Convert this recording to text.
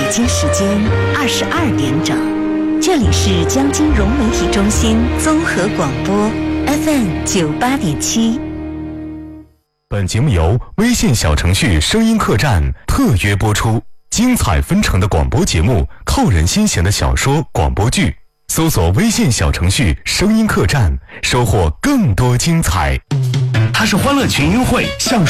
京时间22点整，这里是江金融媒体中心综合广播 FM 98.7。 本节目由微信小程序声音客栈特约播出，精彩纷呈的广播节目，扣人心弦的小说广播剧，搜索微信小程序声音客栈，收获更多精彩。 它是欢乐群英会